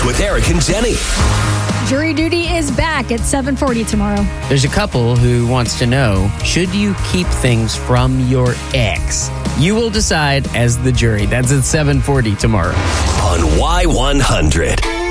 Mornings with Eric and Jenny. Jury duty is back at 7:40 tomorrow. There's a couple who wants to know, should you keep things from your ex? You will decide as the jury. That's at 7:40 tomorrow. On Y100.